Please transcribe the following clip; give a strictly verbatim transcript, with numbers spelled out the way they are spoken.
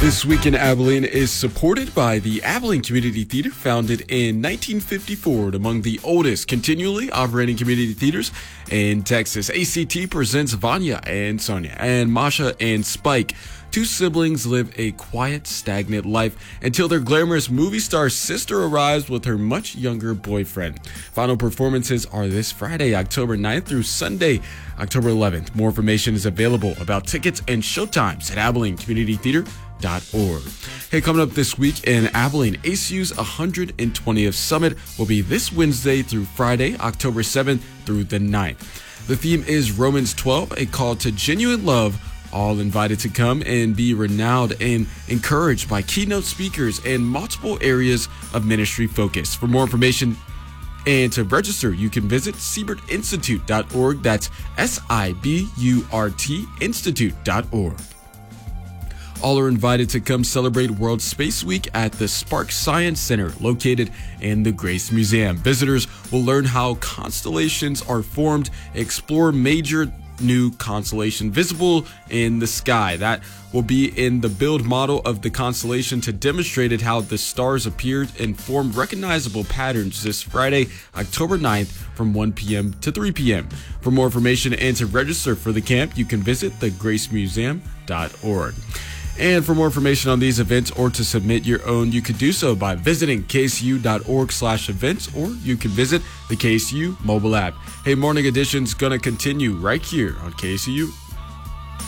This Week in Abilene is supported by the Abilene Community Theater, founded in nineteen fifty-four, among the oldest continually operating community theaters in Texas. A C T presents Vanya and Sonia and Masha and Spike. Two siblings live a quiet, stagnant life until their glamorous movie star sister arrives with her much younger boyfriend. Final performances are this Friday, October ninth through Sunday, October eleventh. More information is available about tickets and showtimes at Abilene Community Theater dot org. Hey, coming up this week in Abilene, A C U's one hundred twentieth Summit will be this Wednesday through Friday, October seventh through the ninth. The theme is Romans twelve, a call to genuine love. All invited to come and be renowned and encouraged by keynote speakers and multiple areas of ministry focus. For more information and to register, you can visit Siebert Institute dot org. That's S I B U R T Institute dot org. All are invited to come celebrate World Space Week at the Spark Science Center, located in the Grace Museum. Visitors will learn how constellations are formed, explore major new constellation visible in the sky. That will be in the build model of the constellation to demonstrate how the stars appeared and formed recognizable patterns this Friday, October ninth from one p.m. to three p.m. For more information and to register for the camp, you can visit the grace museum dot org. And for more information on these events or to submit your own, you could do so by visiting K S U dot org slash events, or you can visit the K S U mobile app. Hey, Morning Edition's gonna continue right here on K S U.